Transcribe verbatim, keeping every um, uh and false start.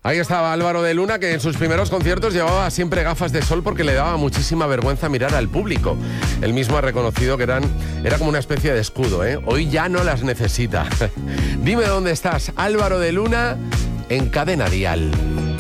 Ahí estaba Álvaro de Luna, que en sus primeros conciertos llevaba siempre gafas de sol porque le daba muchísima vergüenza mirar al público. Él mismo ha reconocido que eran, era como una especie de escudo, ¿eh? Hoy ya no las necesita. Dime dónde estás, Álvaro de Luna, en Cadena Dial.